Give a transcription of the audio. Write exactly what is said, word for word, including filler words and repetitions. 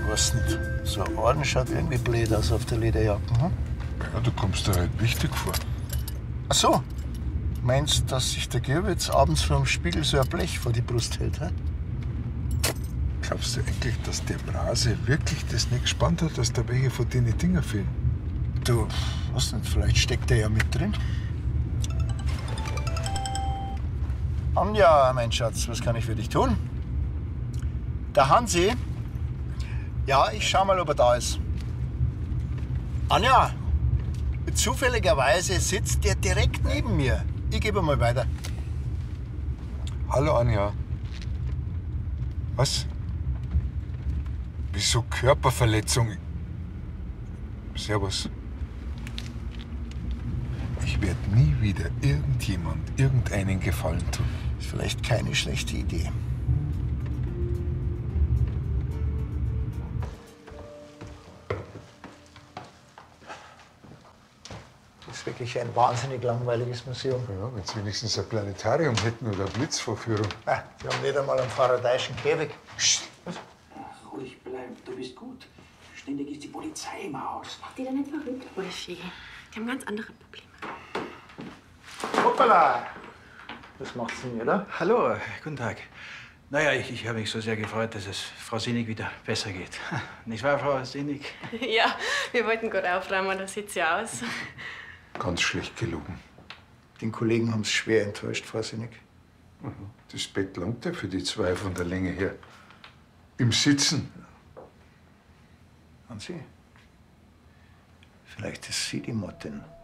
weiß nicht. So ein Orden schaut irgendwie blöd aus auf der Lederjacke. Hm? Ja, du kommst dir halt wichtig vor. Ach so. Meinst du, dass sich der Gürwitz abends vor dem Spiegel so ein Blech vor die Brust hält? He? Glaubst du eigentlich, dass der Brase wirklich das nicht gespannt hat, dass da welche von denen Dinger fehlen? Du, was nicht, vielleicht steckt der ja mit drin. Anja, mein Schatz, was kann ich für dich tun? Der Hansi? Ja, ich schau mal, ob er da ist. Anja, zufälligerweise sitzt der direkt neben mir. Ich gebe mal weiter. Hallo Anja. Was? Wieso Körperverletzung? Servus. Ich werde nie wieder irgendjemand irgendeinen Gefallen tun. Ist vielleicht keine schlechte Idee. Das ist wirklich ein wahnsinnig langweiliges Museum. Ja, wenn sie wenigstens ein Planetarium hätten oder eine Blitzvorführung. Ah, die haben nicht einmal einen faradayischen Käfig. Psst. Was? Ruhig bleiben, du bist gut. Ständig ist die Polizei im Haus. Mach die doch nicht verrückt, Wolfi. Die haben ganz andere Probleme. Hoppala! Das macht's nicht, oder? Hallo, guten Tag. Naja, ich, ich habe mich so sehr gefreut, dass es Frau Sinnig wieder besser geht. Nicht wahr, Frau Sinnig? Ja, wir wollten gerade aufräumen, das sieht ja aus. Ganz schlecht gelogen. Den Kollegen haben sie schwer enttäuscht, Frau Sinnig. Das Bett langt ja für die zwei von der Länge her. Im Sitzen. An Sie? Vielleicht ist sie die Mottin.